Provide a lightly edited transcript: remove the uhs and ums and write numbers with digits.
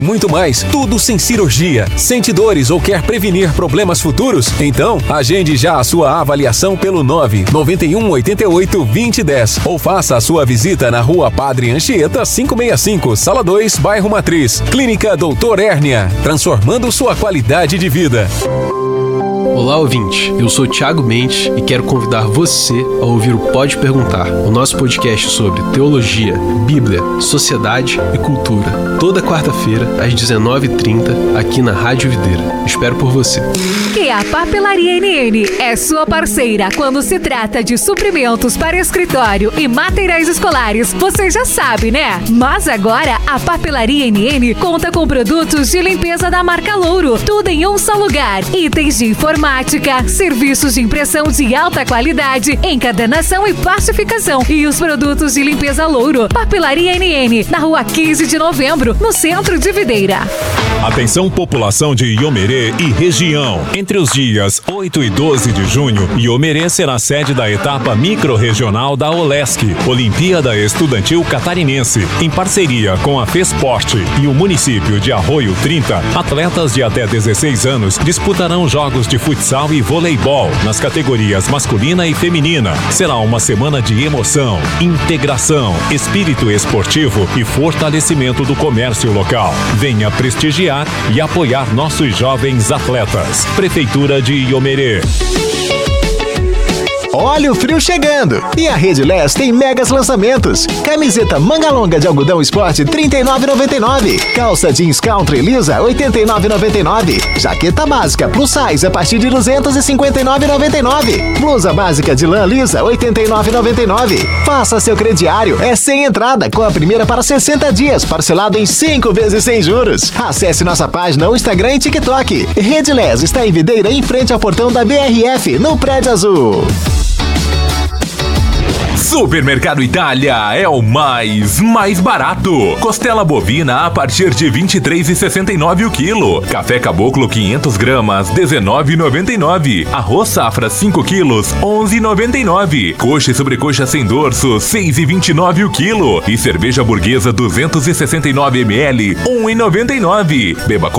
Muito mais, tudo sem cirurgia. Sente dores ou quer prevenir problemas futuros? Então, agende já a sua avaliação pelo 991 88 2010 ou faça a sua visita na Rua Padre Anchieta 565, Sala 2, Bairro Matriz. Clínica Doutor Hérnia, transformando sua qualidade de vida. Olá, ouvinte. Eu sou Thiago Mendes e quero convidar você a ouvir o Pode Perguntar, o nosso podcast sobre teologia, Bíblia, sociedade e cultura. Toda quarta-feira, às 19h30, aqui na Rádio Videira. Espero por você. E a Papelaria NN é sua parceira quando se trata de suprimentos para escritório e materiais escolares. Você já sabe, né? Mas agora, a Papelaria NN conta com produtos de limpeza da marca Louro. Tudo em um só lugar. Itens de informática, serviços de impressão de alta qualidade, encadernação e plastificação. E os produtos de limpeza Louro. Papelaria NN, na Rua 15 de Novembro, no centro de Videira. Atenção, população de Iomerê e região. Entre os dias 8 e 12 de junho, Iomerê será sede da etapa microrregional da OLESC, Olimpíada Estudantil Catarinense. Em parceria com a FESPORT e o município de Arroio 30, atletas de até 16 anos disputarão jogos de futsal e voleibol nas categorias masculina e feminina. Será uma semana de emoção, integração, espírito esportivo e fortalecimento do comércio local. Venha prestigiar e apoiar nossos jovens atletas. Prefeitura de Iomerê. Olha o frio chegando! E a Rede Les tem megas lançamentos. Camiseta manga longa de algodão esporte, R$ 39,99. Calça jeans country lisa, R$ 89,99. Jaqueta básica plus size a partir de R$ 259,99. Blusa básica de lã lisa, R$ 89,99. Faça seu crediário, é sem entrada, com a primeira para 60 dias, parcelado em 5 vezes sem juros. Acesse nossa página no Instagram e TikTok. Rede Les está em Videira, em frente ao portão da BRF, no Prédio Azul. Supermercado Itália é o mais barato. Costela bovina a partir de R$ 23,69 o quilo. Café Caboclo 500 gramas, R$ 19,99. Arroz Safra 5 quilos, R$ 11,99. Coxa e sobrecoxa sem dorso, R$ 6,29 o quilo. E cerveja Burguesa 269 ml, R$ 1,99. Beba com